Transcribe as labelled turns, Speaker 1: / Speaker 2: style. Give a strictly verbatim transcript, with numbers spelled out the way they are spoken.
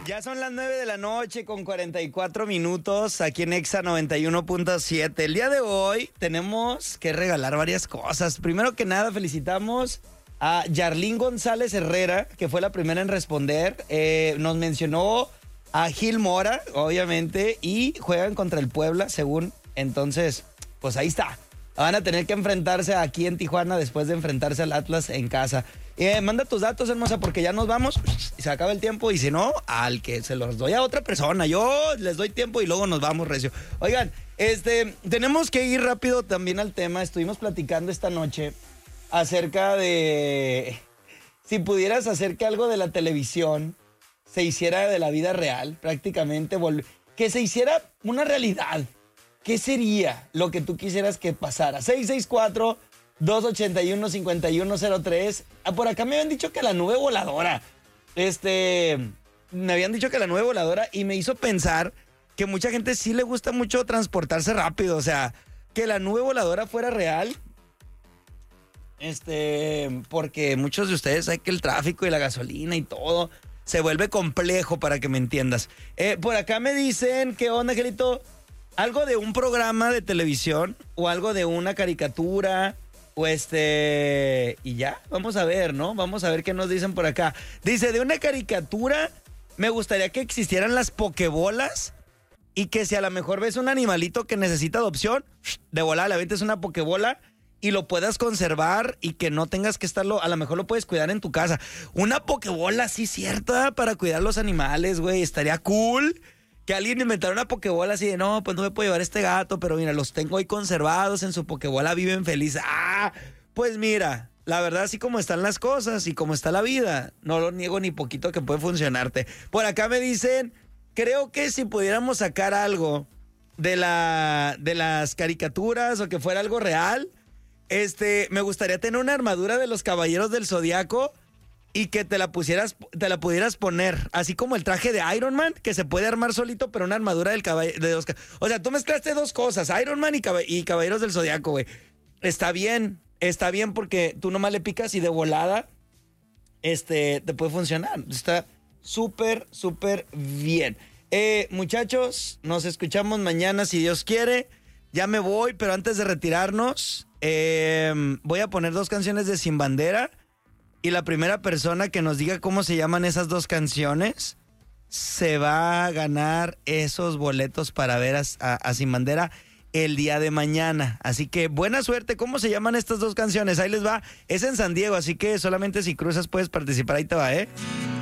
Speaker 1: Ya son las nueve de la noche con cuarenta y cuatro minutos aquí en Exa noventa y uno punto siete. El día de hoy tenemos que regalar varias cosas. Primero que nada, felicitamos a Yarlín González Herrera, que fue la primera en responder. Eh, nos mencionó a Gil Mora, obviamente, y juegan contra el Puebla, según. Entonces, pues ahí está. Van a tener que enfrentarse aquí en Tijuana después de enfrentarse al Atlas en casa. Eh, manda tus datos, hermosa, porque ya nos vamos y se acaba el tiempo. Y si no, al que se los doy a otra persona. Yo les doy tiempo y luego nos vamos, recio. Oigan, este, tenemos que ir rápido también al tema. Estuvimos platicando esta noche acerca de si pudieras hacer que algo de la televisión se hiciera de la vida real, prácticamente, que se hiciera una realidad. ¿Qué sería lo que tú quisieras que pasara? seis seis cuatro, dos ocho uno, cinco uno cero tres. Ah, por acá me habían dicho que la nube voladora. Este, me habían dicho que la nube voladora y me hizo pensar que mucha gente sí le gusta mucho transportarse rápido. O sea, que la nube voladora fuera real. Este, porque muchos de ustedes saben que el tráfico y la gasolina y todo se vuelve complejo, para que me entiendas. Eh, por acá me dicen, ¿qué onda, Angelito? Algo de un programa de televisión o algo de una caricatura o este... Y ya, vamos a ver, ¿no? Vamos a ver qué nos dicen por acá. Dice, de una caricatura me gustaría que existieran las pokebolas y que si a lo mejor ves un animalito que necesita adopción, de volada le avientes una pokebola y lo puedas conservar y que no tengas que estarlo, a lo mejor lo puedes cuidar en tu casa. Una pokebola, sí, cierta, para cuidar los animales, güey, estaría cool. Que alguien inventara una pokebola así de, no, pues no me puedo llevar este gato, pero mira, los tengo ahí conservados en su pokebola, viven felices. Ah, pues mira, la verdad, así como están las cosas y como está la vida, no lo niego ni poquito que puede funcionarte. Por acá me dicen, creo que si pudiéramos sacar algo de la de las caricaturas o que fuera algo real, este, me gustaría tener una armadura de los Caballeros del Zodiaco y que te la pusieras, te la pudieras poner, así como el traje de Iron Man, que se puede armar solito, pero una armadura del caball- de los, o sea, tú mezclaste dos cosas, Iron Man y, cab- y Caballeros del Zodiaco, güey. Está bien, está bien porque tú nomás le picas y de volada, este, te puede funcionar. Está súper, súper bien. Eh, muchachos, nos escuchamos mañana si Dios quiere. Ya me voy, pero antes de retirarnos, eh, voy a poner dos canciones de Sin Bandera. Y la primera persona que nos diga cómo se llaman esas dos canciones se va a ganar esos boletos para ver a, a, a Sin Bandera el día de mañana. Así que buena suerte. ¿Cómo se llaman estas dos canciones? Ahí les va. Es en San Diego, así que solamente si cruzas puedes participar. Ahí te va, ¿eh?